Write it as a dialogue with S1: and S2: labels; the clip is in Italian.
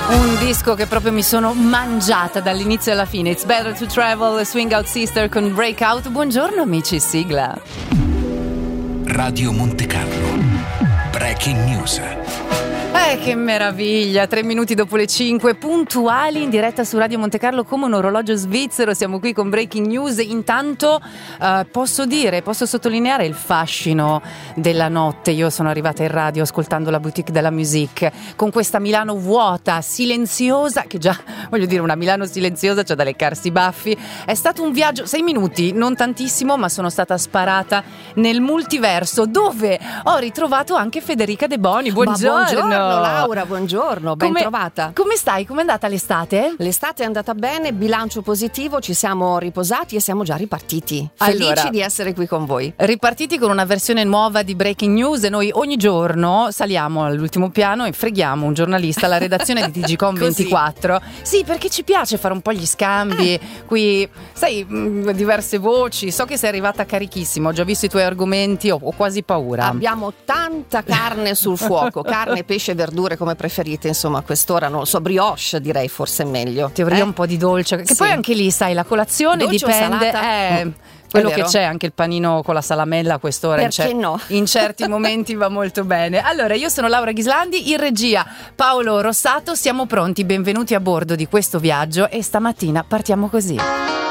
S1: Un disco che proprio mi sono mangiata dall'inizio alla fine. It's Better to Travel, Swing Out Sister con Breakout. Buongiorno amici, sigla.
S2: Radio Monte Carlo, Breaking News.
S1: Che meraviglia, 3 minuti dopo le 5, puntuali in diretta su Radio Monte Carlo come un orologio svizzero. Siamo qui con Breaking News. Intanto posso sottolineare il fascino della notte. Io sono arrivata in radio ascoltando la Boutique de la Musique con questa Milano vuota, silenziosa, che già, voglio dire, una Milano silenziosa c'è da leccarsi i baffi. È stato un viaggio, 6 minuti, non tantissimo, ma sono stata sparata nel multiverso, dove ho ritrovato anche Federica De Boni. Buongiorno
S3: Laura, buongiorno, ben trovata.
S1: Come stai? Com'è andata l'estate?
S3: L'estate è andata bene, bilancio positivo, ci siamo riposati e siamo già ripartiti.
S1: Allora,
S3: felici di essere qui con voi.
S1: Ripartiti con una versione nuova di Breaking News e noi ogni giorno saliamo all'ultimo piano e freghiamo un giornalista alla redazione di TGcom 24. Sì, perché ci piace fare un po' gli scambi, qui, sai, diverse voci. So che sei arrivata carichissimo, ho già visto i tuoi argomenti, ho quasi paura.
S3: Abbiamo tanta carne sul fuoco, carne, pesce, verdure come preferite, insomma a quest'ora non lo so, brioche direi forse è meglio.
S1: Teoria un po' di dolce, che
S3: sì.
S1: Poi anche lì sai la colazione
S3: dolce
S1: dipende, quello che c'è, anche il panino con la salamella a quest'ora in certi momenti va molto bene. Allora, io sono Laura Ghislandi, in regia Paolo Rossato, siamo pronti, benvenuti a bordo di questo viaggio e stamattina partiamo così.